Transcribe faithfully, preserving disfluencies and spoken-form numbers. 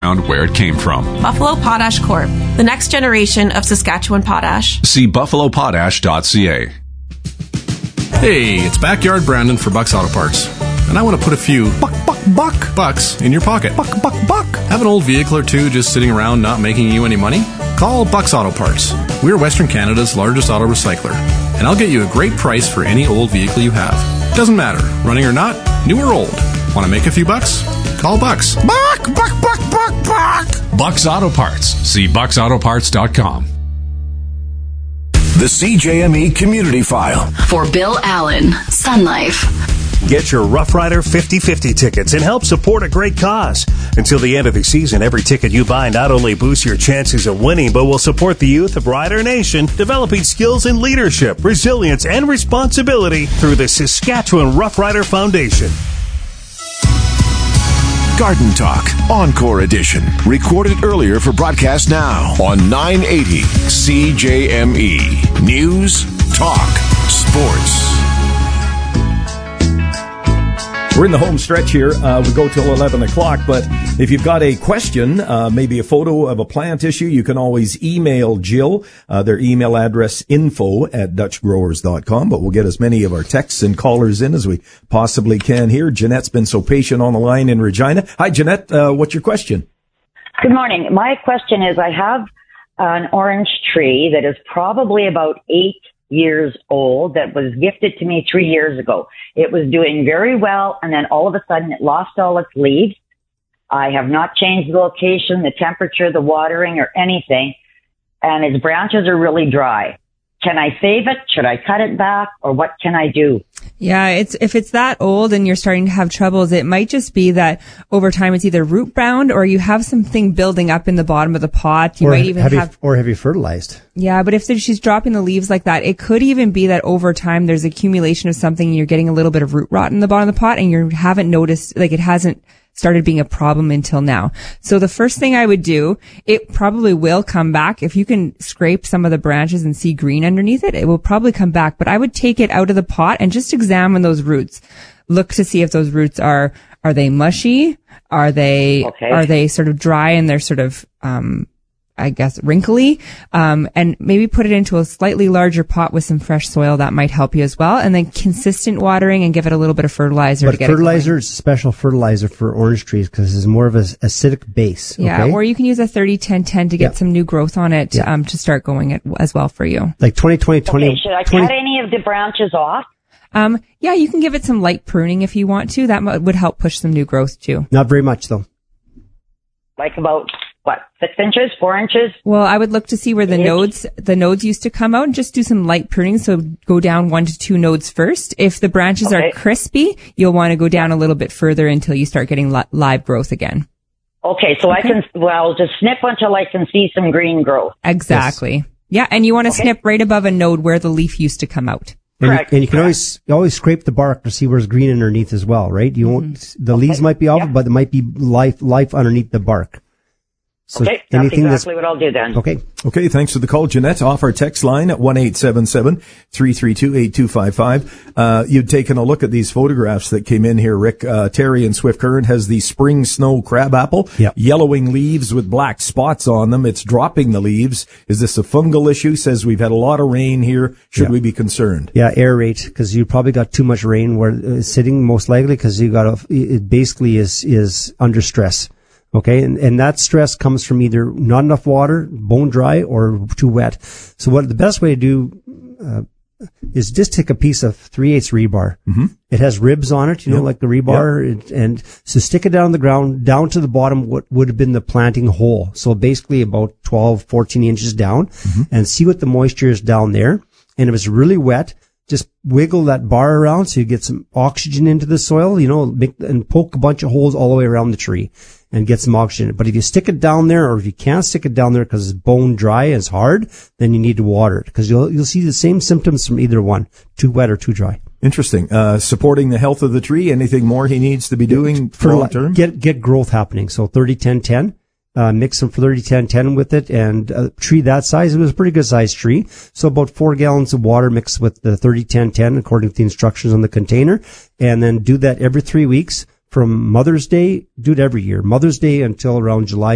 ground where it came from. Buffalo Potash Corp, the next generation of Saskatchewan potash. See buffalo potash dot c a. Hey, it's Backyard Brandon for Bucks Auto Parts. And I want to put a few buck, buck, buck bucks in your pocket. Buck, buck, buck. Have an old vehicle or two just sitting around not making you any money? Call Bucks Auto Parts. We're Western Canada's largest auto recycler. And I'll get you a great price for any old vehicle you have. Doesn't matter, running or not, new or old. Want to make a few bucks? Call Bucks. Buck, buck, buck, buck, buck. Bucks Auto Parts. See bucks auto parts dot com. The C J M E Community File. For Bill Allen, Sun Life. Get your Rough Rider fifty-fifty tickets and help support a great cause. Until the end of the season, every ticket you buy not only boosts your chances of winning, but will support the youth of Rider Nation, developing skills in leadership, resilience, and responsibility through the Saskatchewan Rough Rider Foundation. Garden Talk, Encore Edition. Recorded earlier for broadcast now on nine eighty C J M E. News, talk, sports. We're in the home stretch here. Uh, we go till eleven o'clock, but if you've got a question, uh, maybe a photo of a plant issue, you can always email Jill. Uh, their email address, info at dutch growers dot com, but we'll get as many of our texts and callers in as we possibly can here. Jeanette's been so patient on the line in Regina. Hi, Jeanette. Uh, what's your question? Good morning. My question is, I have an orange tree that is probably about eight years old that was gifted to me three years ago. It was doing very well, and then all of a sudden it lost all its leaves. I have not changed the location, the temperature, the watering, or anything, and its branches are really dry. Can I save it? Should I cut it back? Or what can I do? Yeah, it's, if it's that old and you're starting to have troubles, it might just be that over time it's either root bound or you have something building up in the bottom of the pot. You or might even have, have, you, or have you fertilized? Yeah, but if she's dropping the leaves like that, it could even be that over time there's accumulation of something and you're getting a little bit of root rot in the bottom of the pot and you haven't noticed, like it hasn't started being a problem until now. So the first thing I would do, it probably will come back. If you can scrape some of the branches and see green underneath it, it will probably come back. But I would take it out of the pot and just examine those roots. Look to see if those roots are, are they mushy? Are they, okay. are they sort of dry and they're sort of, um, I guess, wrinkly, um, and maybe put it into a slightly larger pot with some fresh soil. That might help you as well. And then consistent watering and give it a little bit of fertilizer. But to get fertilizer is special fertilizer for orange trees because it's more of an acidic base. Yeah, okay? Or you can use a thirty ten ten to get yeah. some new growth on it, yeah. um, to start going it as well for you. Like twenty twenty, twenty. Okay, should I twenty cut any of the branches off? Um, yeah, you can give it some light pruning if you want to. That m- would help push some new growth too. Not very much though. Like about, what, six inches, four inches? Well, I would look to see where the nodes, the nodes used to come out and just do some light pruning. So go down one to two nodes first. If the branches okay. are crispy, you'll want to go down a little bit further until you start getting li- live growth again. Okay, so okay. I can, well, just snip until I can see some green growth. Exactly. Yes. Yeah, and you want to okay. snip right above a node where the leaf used to come out. And Correct. You, and you can Correct. always you always scrape the bark to see where's green underneath as well, right? You won't. Mm-hmm. The okay. leaves might be off, yeah. but there might be life life underneath the bark. So okay, that's exactly what I'll do then. Okay. Okay, thanks for the call, Jeanette. Off our text line at one eight seven seven, three three two, eight two five five. Uh, you'd taken a look at these photographs that came in here, Rick. Uh, Terry in Swift Current has the spring snow crabapple, yep. yellowing leaves with black spots on them. It's dropping the leaves. Is this a fungal issue? Says we've had a lot of rain here. Should yeah. we be concerned? Yeah, air rate, because you probably got too much rain where it's sitting, most likely, because you got a, it basically is, is under stress. Okay, and, and that stress comes from either not enough water, bone dry, or too wet. So what the best way to do uh, is just take a piece of three eighths rebar. Mm-hmm. It has ribs on it, you know, yep. like the rebar, yep. and, and so stick it down on the ground, down to the bottom, what would have been the planting hole. So basically about twelve, fourteen inches down, mm-hmm. and see what the moisture is down there. And if it's really wet, just wiggle that bar around so you get some oxygen into the soil, you know, make, and poke a bunch of holes all the way around the tree and get some oxygen. But if you stick it down there, or if you can't stick it down there because it's bone dry and it's hard, then you need to water it, because you'll, you'll see the same symptoms from either one, too wet or too dry. Interesting. Uh, supporting the health of the tree. Anything more he needs to be doing for long term? Get, get growth happening. So thirty ten ten. Uh, mix some thirty ten ten with it, and a tree that size, it was a pretty good sized tree. So about four gallons of water mixed with the thirty ten ten according to the instructions on the container. And then do that every three weeks from Mother's Day. Do it every year. Mother's Day until around July